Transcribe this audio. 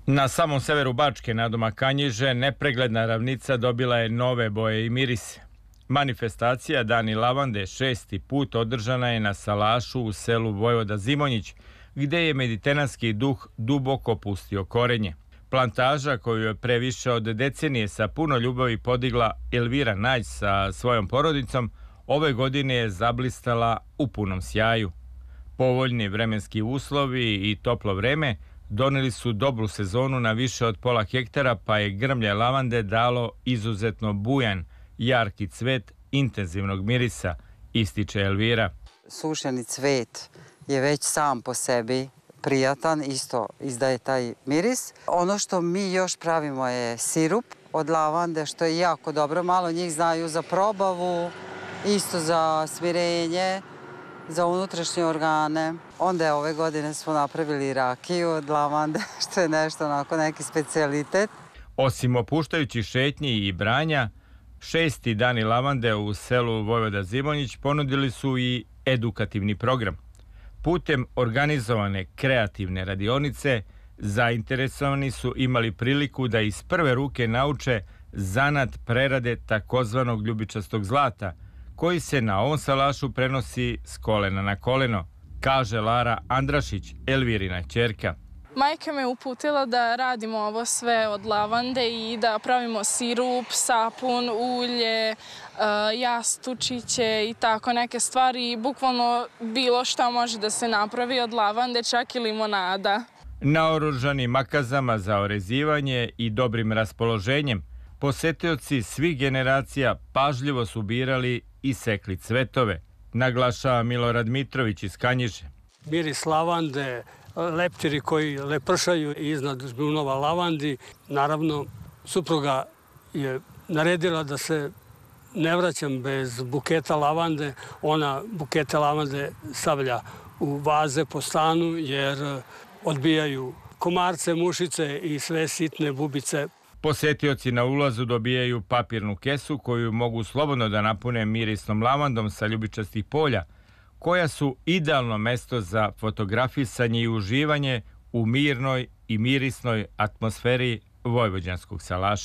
Na samom severu Bačke, nadomak Kanjiže, nepregledna ravnica dobila je nove boje i mirise. Manifestacija Dani lavande 6. put održana je na salašu u selu Vojvoda Zimonjić, gde je mediteranski duh duboko pustio korenje. Plantaža koju je pre više od decenije sa puno ljubavi podigla Elvira Nađ sa svojom porodicom, ove godine je zablistala u punom sjaju. Povoljni vremenski uslovi i toplo vreme doneli su dobru sezonu na više od pola hektara, pa je grmlje lavande dalo izuzetno bujan, jarki cvet intenzivnog mirisa, ističe Elvira. Sušeni cvet je već sam po sebi prijatan, isto izdaje taj miris. Ono što mi još pravimo je sirup od lavande, što je jako dobro. Malo njih znaju za probavu, isto za smirenje, za unutrašnje organe. Onda ove godine smo napravili rakiju od lavande, što je nešto onako neki specijalitet. Osim opuštajućih šetnji i branja, 6. dani lavande u selu Vojvoda Zimonjić ponudili su i edukativni program. Putem organizovane kreativne radionice, zainteresovani su imali priliku da iz prve ruke nauče zanat prerade takozvanog ljubičastog zlata, koji se na ovom salašu prenosi s kolena na koleno, kaže Lara Andrašić, Elvirina ćerka. Majka me uputila da radimo ovo sve od lavande i da pravimo sirup, sapun, ulje, jastučiće i tako neke stvari. Bukvalno bilo šta može da se napravi od lavande, čak i limonada. Naoružani makazama za orezivanje i dobrim raspoloženjem, posetioci svih generacija pažljivo su birali i sekli cvetove, naglašava Milorad Mitrović iz Kanjiže. Miris lavande, leptiri koji lepršaju iznad žbunova lavandi. Naravno, supruga je naredila da se ne vraćam bez buketa lavande. Ona bukete lavande stavlja u vaze po stanu jer odbijaju komarce, mušice i sve sitne bubice. Posetioci na ulazu dobijaju papirnu kesu koju mogu slobodno da napune mirisnom lavandom sa ljubičastih polja, koja su idealno mesto za fotografisanje i uživanje u mirnoj i mirisnoj atmosferi vojvođanskog salaša.